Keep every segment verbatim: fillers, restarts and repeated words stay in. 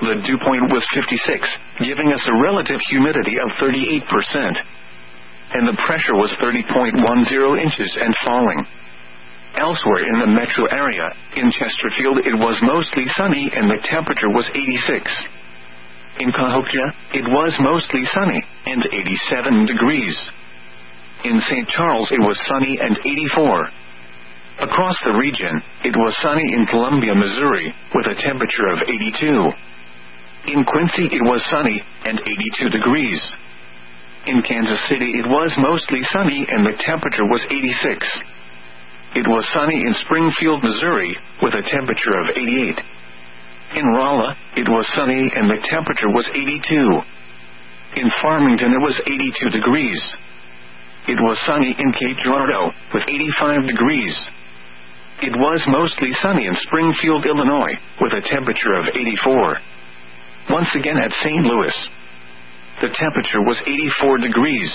The dew point was fifty-six, giving us a relative humidity of thirty-eight percent. And the pressure was thirty point one zero inches and falling. Elsewhere in the metro area, in Chesterfield it was mostly sunny and the temperature was eighty-six. In Cahokia, it was mostly sunny, and eighty-seven degrees. In Saint Charles it was sunny and eighty-four. Across the region, it was sunny in Columbia, Missouri, with a temperature of eighty-two. In Quincy it was sunny, and eighty-two degrees. In Kansas City it was mostly sunny and the temperature was eighty-six. It was sunny in Springfield, Missouri, with a temperature of eighty-eight. In Rolla, it was sunny and the temperature was eighty-two. In Farmington it was eighty-two degrees. It was sunny in Cape Girardeau, with eighty-five degrees. It was mostly sunny in Springfield, Illinois, with a temperature of eighty-four. Once again at Saint Louis, the temperature was eighty-four degrees.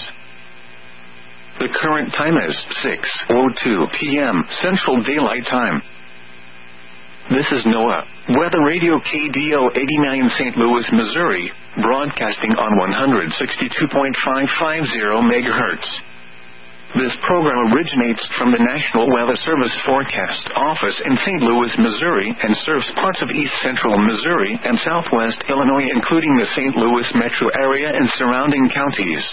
The current time is six oh two p.m. Central Daylight Time. This is NOAA Weather Radio K D O eighty-nine Saint Louis, Missouri, broadcasting on one sixty-two point five five zero megahertz. This program originates from the National Weather Service Forecast Office in Saint Louis, Missouri, and serves parts of east central Missouri and southwest Illinois, including the Saint Louis metro area and surrounding counties.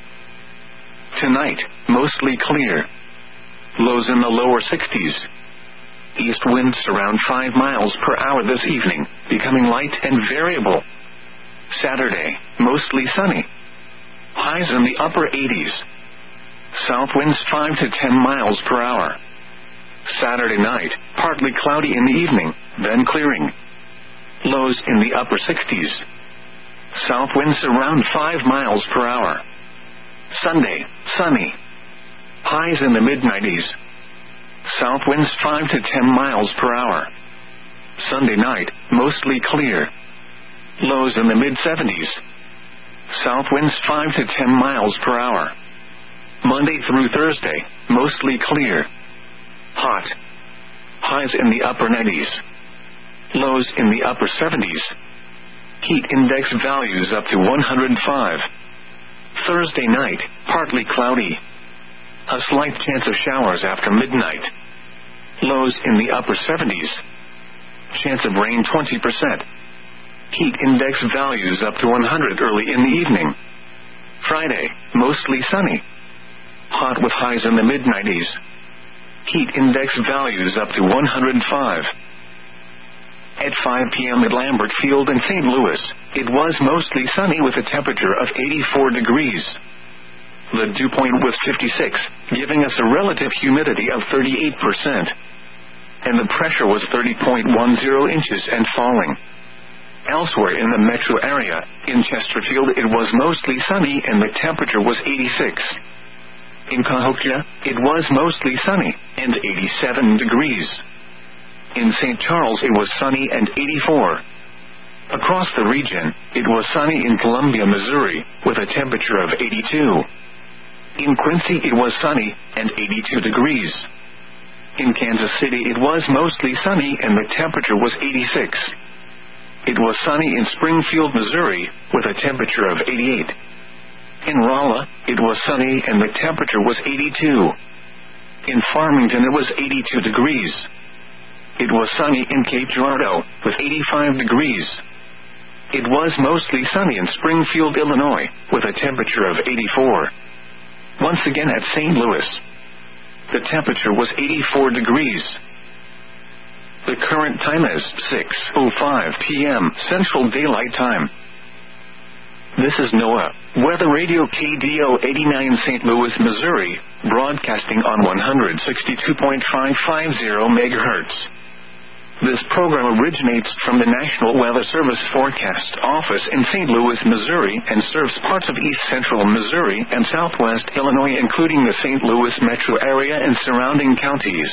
Tonight, mostly clear. Lows in the lower sixties. East winds around five miles per hour this evening, becoming light and variable. Saturday, mostly sunny. Highs in the upper eighties. South winds five to ten miles per hour. Saturday night, partly cloudy in the evening, then clearing. Lows in the upper sixties. South winds around five miles per hour. Sunday, sunny. Highs in the mid nineties. South winds five to ten miles per hour. Sunday night, mostly clear. Lows in the mid seventies. South winds five to ten miles per hour. Monday through Thursday, mostly clear. Hot. Highs in the upper nineties. Lows in the upper seventies. Heat index values up to one hundred five. Thursday night, partly cloudy. A slight chance of showers after midnight. Lows in the upper seventies. Chance of rain twenty percent. Heat index values up to one hundred early in the evening. Friday, mostly sunny. Hot with highs in the mid nineties. Heat index values up to one hundred five. At five p.m. at Lambert Field in Saint Louis, it was mostly sunny with a temperature of eighty-four degrees. The dew point was fifty-six, giving us a relative humidity of thirty-eight percent. And the pressure was thirty point one zero inches and falling. Elsewhere in the metro area, in Chesterfield it was mostly sunny and the temperature was eighty-six. In Cahokia, it was mostly sunny, and eighty-seven degrees. In Saint Charles it was sunny and eighty-four. Across the region, it was sunny in Columbia, Missouri, with a temperature of eighty-two. In Quincy it was sunny, and eighty-two degrees. In Kansas City it was mostly sunny and the temperature was eighty-six. It was sunny in Springfield, Missouri, with a temperature of eighty-eight. In Rolla, it was sunny and the temperature was eighty-two. In Farmington it was eighty-two degrees. It was sunny in Cape Girardeau, with eighty-five degrees. It was mostly sunny in Springfield, Illinois, with a temperature of eighty-four. Once again at Saint Louis, the temperature was eighty-four degrees. The current time is six oh five p.m. Central Daylight Time. This is NOAA Weather Radio K D O eighty-nine Saint Louis, Missouri, broadcasting on one sixty-two point five five zero megahertz. This program originates from the National Weather Service Forecast Office in Saint Louis, Missouri, and serves parts of east central Missouri and southwest Illinois, including the Saint Louis metro area and surrounding counties.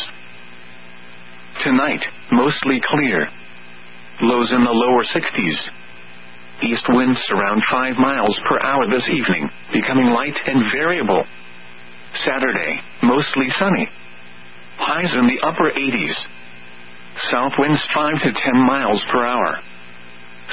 Tonight, mostly clear. Lows in the lower sixties. East winds around five miles per hour this evening, becoming light and variable. Saturday, mostly sunny. Highs in the upper eighties. South winds five to ten miles per hour.